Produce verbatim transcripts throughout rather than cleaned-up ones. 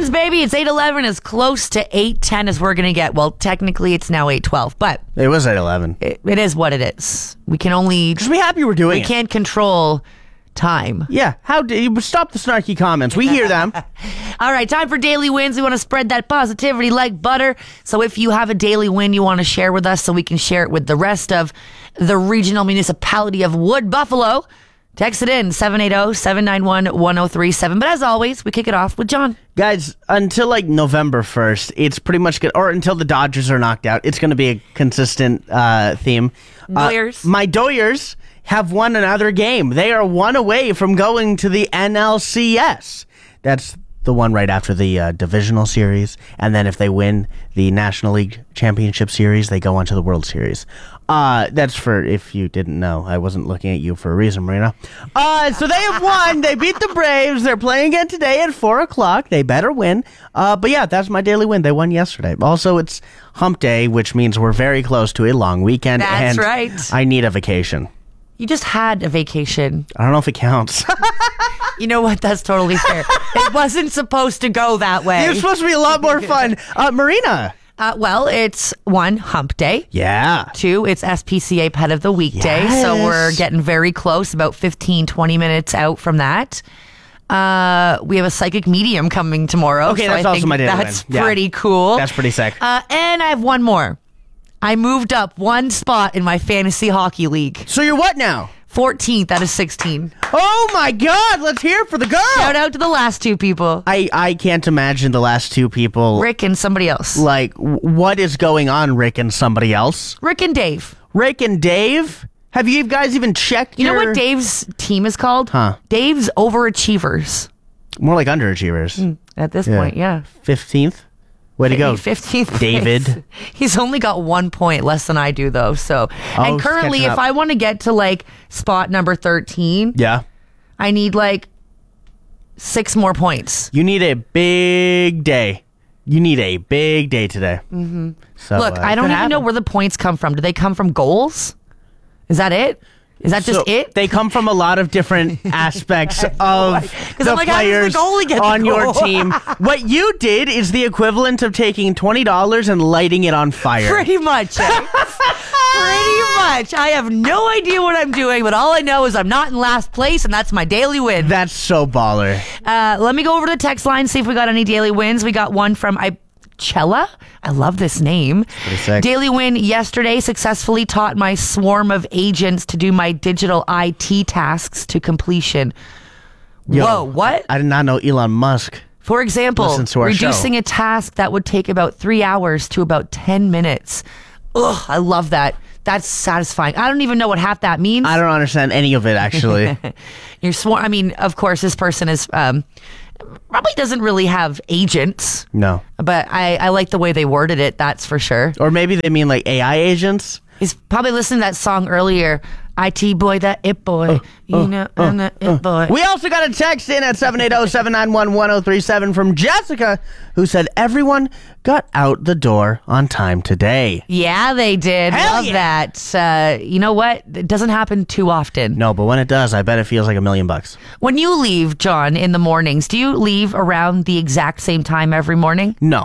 Wins, baby. It's eight eleven, as close to eight ten as we're going to get. Well, technically, it's now eight twelve, but It was eight eleven. it, it is what it is. We can only... Just be happy we're doing We it. can't control time. Yeah. How do you stop the snarky comments? We hear them. All right, time for daily wins. We want to spread that positivity like butter. So if you have a daily win you want to share with us so we can share it with the rest of the regional municipality of Wood Buffalo, text it in, seven eight zero, seven nine one, one zero three seven. But as always, we kick it off with John. Guys, until like November first, it's pretty much good. Or until the Dodgers are knocked out, it's going to be a consistent uh, theme. Uh, Doyers. my Doyers have won another game. They are one away from going to the N L C S. That's the one right after the uh, divisional series. And then if they win the National League Championship Series, they go on to the World Series. Uh, that's for if you didn't know. I wasn't looking at you for a reason, Marina. Uh, so they have won. They beat the Braves. They're playing again today at four o'clock. They better win. Uh, but yeah, that's my daily win. They won yesterday. Also, it's hump day, which means we're very close to a long weekend. That's and right. I need a vacation. You just had a vacation. I don't know if it counts. You know what? That's totally fair. It wasn't supposed to go that way. It was supposed to be a lot more fun. Uh, Marina. Uh, well, it's one, hump day. Yeah. Two, it's S P C A Pet of the Weekday. Yes. So we're getting very close, about fifteen, twenty minutes out from that. Uh, we have a psychic medium coming tomorrow. Okay, so that's I also think my daily That's win. Yeah. pretty cool. That's pretty sick. Uh, and I have one more. I moved up one spot in my fantasy hockey league. So you're what now? fourteenth out of sixteen. Oh my God! Let's hear it for the girl. Shout out to the last two people. I, I can't imagine the last two people. Rick and somebody else. Like, w- what is going on, Rick and somebody else? Rick and Dave. Rick and Dave? Have you guys even checked You know your... what Dave's team is called? Huh. Dave's Overachievers. More like underachievers. At this point, yeah. fifteenth? Way to go. fifteenth David. place. He's only got one point less than I do, though. So, Oh, and currently, catching if up. I want to get to like spot number thirteen, Yeah. I need like six more points. You need a big day. You need a big day today. Mm-hmm. So, Look, uh, I don't could even happen. know where the points come from. Do they come from goals? Is that it? Is that just So it? They come from a lot of different aspects of the I'm like, how does the players goalie get the on your goal? team. What you did is the equivalent of taking twenty dollars and lighting it on fire. Pretty much. Eh? Pretty much. I have no idea what I'm doing, but all I know is I'm not in last place, and that's my daily win. That's so baller. Uh, let me go over to the text line, see if we got any daily wins. We got one from Ichella. I love this name. pretty sick. Daily win yesterday, successfully taught my swarm of agents to do my digital I T tasks to completion. Yo, Whoa, what? I did not know Elon Musk. For example, Listen to our reducing show. a task that would take about three hours to about ten minutes. Ugh, I love that. That's satisfying. I don't even know what half that means. I don't understand any of it, actually. You're sworn. I mean, of course, this person is um, probably doesn't really have agents, No. but I, I like the way they worded it. That's for sure. Or maybe they mean like A I agents. He's probably listening to that song earlier. I T boy, that it boy, you know, I'm that it boy. We also got a text in at seven eight zero, seven nine one, one zero three seven from Jessica, who said everyone got out the door on time today. Yeah, they did. Hell Love yeah. that. Uh, you know what? It doesn't happen too often. No, but when it does, I bet it feels like a million bucks. When you leave, John, in the mornings, do you leave around the exact same time every morning? No.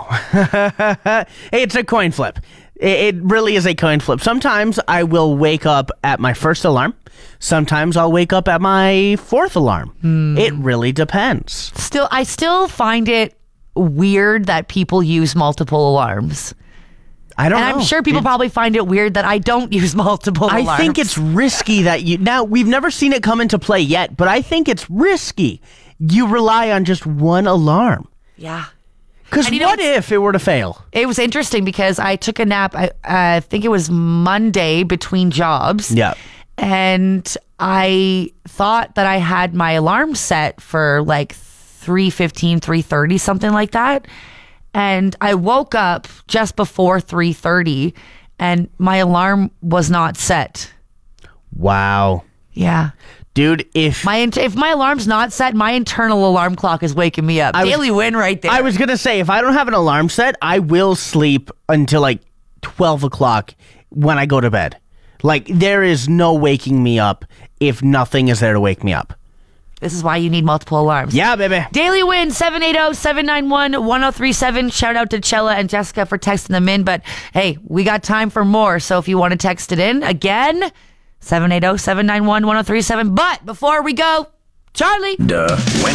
It's a coin flip. It it really is a coin flip. Sometimes I will wake up at my first alarm. Sometimes I'll wake up at my fourth alarm. It really depends. Still, I still find it weird that people use multiple alarms. I don't And know. I'm sure people It- probably find it weird that I don't use multiple alarms. I think it's risky that you... Now, we've never seen it come into play yet, but I think it's risky. You rely on just one alarm. Yeah. Because And you know what what's- if it were to fail? It was interesting because I took a nap, I, I think it was Monday between jobs. Yeah. And I thought that I had my alarm set for like three fifteen, three thirty, something like that. And I woke up just before three thirty and my alarm was not set. Wow. Yeah. Dude, if... My int- if my alarm's not set, my internal alarm clock is waking me up. I was- Daily win right there. I was going to say, if I don't have an alarm set, I will sleep until like twelve o'clock when I go to bed. Like, there is no waking me up if nothing is there to wake me up. This is why you need multiple alarms. Yeah, baby. Daily Win, seven eight zero, seven nine one, one zero three seven. Shout out to Chella and Jessica for texting them in. But hey, we got time for more. So if you want to text it in, again, seven eight zero, seven nine one, one zero three seven. But before we go, Charlie. Duh. When